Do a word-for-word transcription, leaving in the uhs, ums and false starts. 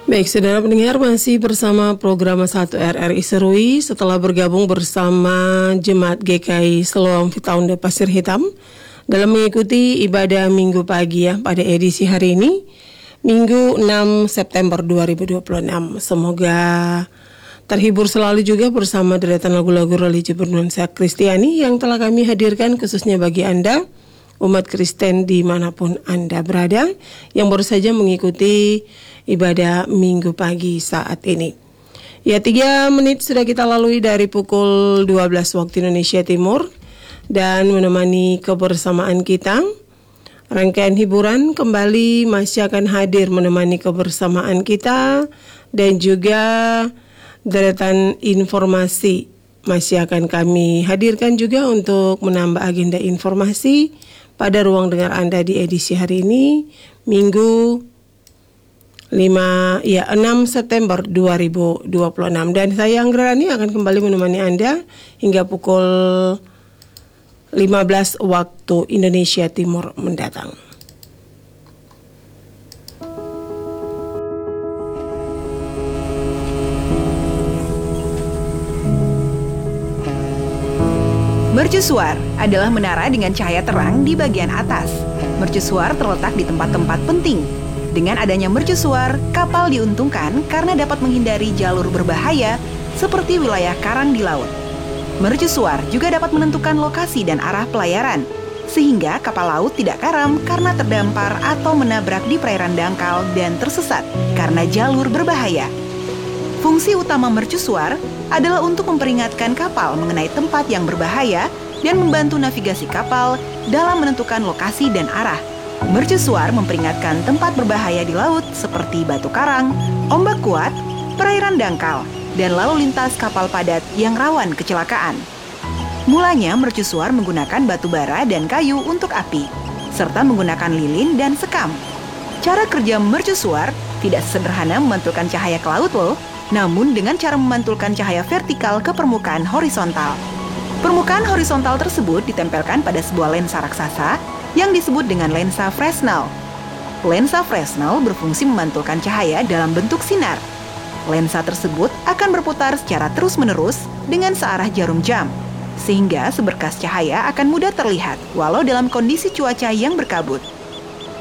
Baik, saudara pendengar, masih bersama program satu R R I Serui setelah bergabung bersama Jemaat G K I Siloam Fitaunda Pasir Hitam dalam mengikuti ibadah minggu pagi ya pada edisi hari ini, Minggu enam September dua ribu dua puluh enam. Semoga terhibur selalu juga bersama deretan lagu-lagu religi bernuansa Kristiani yang telah kami hadirkan khususnya bagi Anda, umat Kristen dimanapun Anda berada, yang baru saja mengikuti ibadah minggu pagi saat ini. Ya, tiga menit sudah kita lalui dari pukul dua belas waktu Indonesia Timur, dan menemani kebersamaan kita, rangkaian hiburan kembali masih akan hadir menemani kebersamaan kita, dan juga deretan informasi masih akan kami hadirkan juga untuk menambah agenda informasi pada ruang dengar Anda di edisi hari ini, Minggu lima ya enam September dua ribu dua puluh enam, dan saya Anggrani akan kembali menemani Anda hingga pukul lima belas waktu Indonesia Timur mendatang. Mercusuar adalah menara dengan cahaya terang di bagian atas. Mercusuar terletak di tempat-tempat penting. Dengan adanya mercusuar, kapal diuntungkan karena dapat menghindari jalur berbahaya seperti wilayah karang di laut. Mercusuar juga dapat menentukan lokasi dan arah pelayaran, sehingga kapal laut tidak karam karena terdampar atau menabrak di perairan dangkal dan tersesat karena jalur berbahaya. Fungsi utama mercusuar adalah untuk memperingatkan kapal mengenai tempat yang berbahaya dan membantu navigasi kapal dalam menentukan lokasi dan arah. Mercusuar memperingatkan tempat berbahaya di laut seperti batu karang, ombak kuat, perairan dangkal, dan lalu lintas kapal padat yang rawan kecelakaan. Mulanya mercusuar menggunakan batu bara dan kayu untuk api, serta menggunakan lilin dan sekam. Cara kerja mercusuar tidak sederhana memantulkan cahaya ke laut loh, namun dengan cara memantulkan cahaya vertikal ke permukaan horizontal. Permukaan horizontal tersebut ditempelkan pada sebuah lensa raksasa yang disebut dengan lensa Fresnel. Lensa Fresnel berfungsi memantulkan cahaya dalam bentuk sinar. Lensa tersebut akan berputar secara terus-menerus dengan searah jarum jam, sehingga seberkas cahaya akan mudah terlihat walau dalam kondisi cuaca yang berkabut.